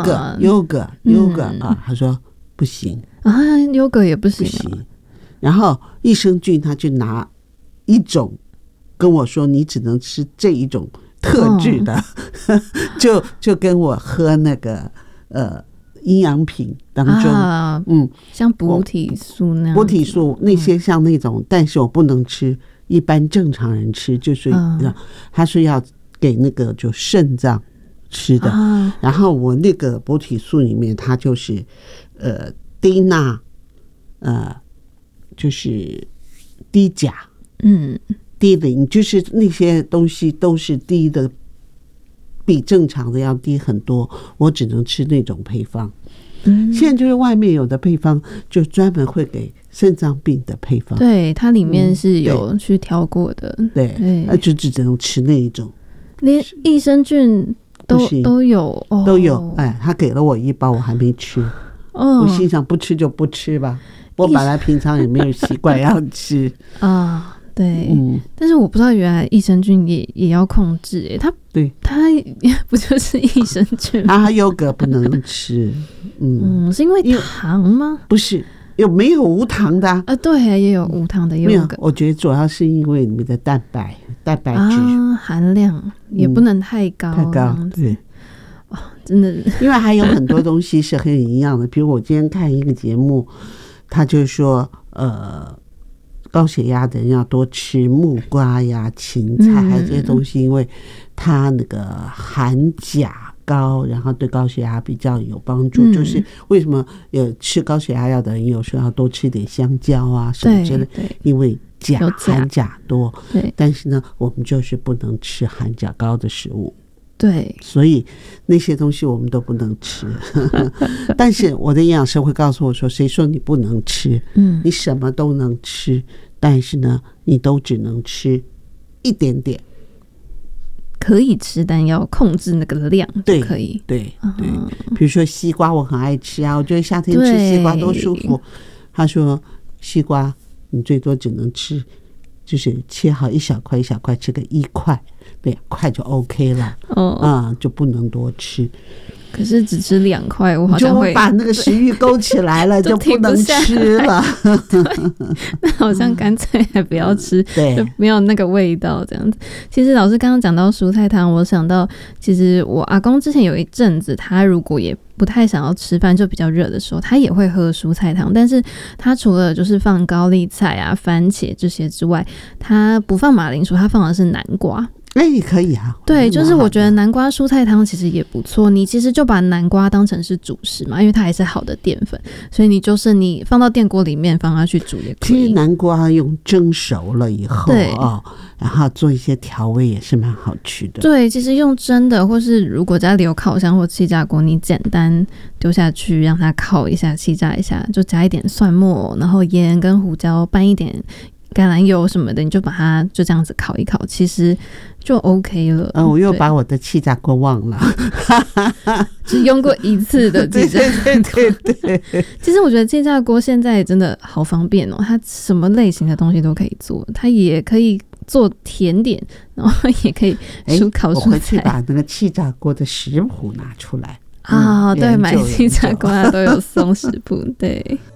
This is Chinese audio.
优格啊，他说不行啊，优格也不行不行。然后益生菌他就拿一种跟我说，你只能吃这一种特制的，就跟我喝那个营养品当中， 像补体素那样， 补体素那些像那种，但是我不能吃，一般正常人吃就是他说要给那个就肾脏吃的，然后我那个补体素里面它就是低钠，就是低钾，低磷，就是那些东西都是低的，比正常的要低很多，我只能吃那种配方。现在就是外面有的配方就专门会给肾脏病的配方， 对，它里面是有去调过的， 对，就只能吃那一种， 连益生菌都有， 都有。他给了我一包，我还没吃，我心想不吃就不吃吧，我本来平常也没有习惯要吃啊。对，但是我不知道原来益生菌也要控制，它不就是益生菌吗？ 它优格不能吃， 是因为糖吗？ 不是，没有无糖的啊？ 对，也有无糖的优格。 我觉得主要是因为里面的蛋白质含量也不能太高， 对。 真的， 因为还有很多东西是很有营养的，比如我今天看一个节目，他就说高血压的人要多吃木瓜呀、芹菜还有这些东西，因为它那个含钾高，然后对高血压比较有帮助。就是为什么有吃高血压药的人有时候要多吃点香蕉啊什么之类，因为含钾多。但是呢，我们就是不能吃含钾高的食物。 对， 所以那些东西我们都不能吃。但是我的营养师会告诉我说，谁说你不能吃？你什么都能吃，但是呢，你都只能吃一点点。 可以吃，但要控制那个量就可以。 对，比如说西瓜，我很爱吃啊，我觉得夏天吃西瓜多舒服。他说，西瓜你最多只能吃，就是切好一小块一小块，吃个1块。2块就 OK 了，就不能多吃。 可是只吃2块，我好像会就把那个食欲勾起来了，就不能吃了。 那好像干脆还不要吃， 就没有那个味道这样子。其实老师刚刚讲到蔬菜汤，我想到其实我阿公之前有一阵子，他如果也不太想要吃饭，就比较热的时候，他也会喝蔬菜汤。但是他除了就是放高丽菜啊、番茄这些之外，他不放马铃薯，他放的是南瓜。 可以啊。 对，就是我觉得南瓜蔬菜汤其实也不错。你其实就把南瓜当成是主食嘛，因为它还是好的淀粉，所以你放到电锅里面放下去煮也可以。 其实南瓜用蒸熟了以后，然后做一些调味也是蛮好吃的。 对，其实用蒸的，或是如果家里有烤箱或气炸锅，你简单丢下去让它烤一下、气炸一下，就加一点蒜末，然后盐跟胡椒，拌一点橄榄油什么的，你就把它就这样子烤一烤，其实就 OK 了。 我又把我的气炸锅忘了， 只用过一次的气炸锅。对，其实我觉得气炸锅现在真的好方便哦，它什么类型的东西都可以做，它也可以做甜点，然后也可以烤蔬菜。 我回去把那个气炸锅的食谱拿出来对，买气炸锅它都有送食谱。对。